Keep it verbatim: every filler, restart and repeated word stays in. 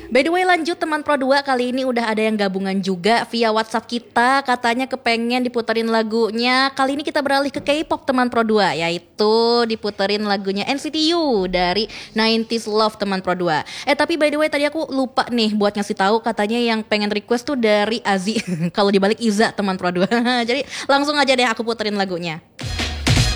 By the way lanjut teman Pro dua, kali ini udah ada yang gabungan juga via WhatsApp kita, katanya kepengen diputerin lagunya. Kali ini kita beralih ke K-pop teman Pro dua, yaitu diputerin lagunya N C T U dari nineties Love teman Pro dua. Eh tapi by the way tadi aku lupa nih buat ngasih tahu, katanya yang pengen request tuh dari Azi. Kalau dibalik Iza teman Pro dua. Jadi langsung aja deh aku puterin lagunya.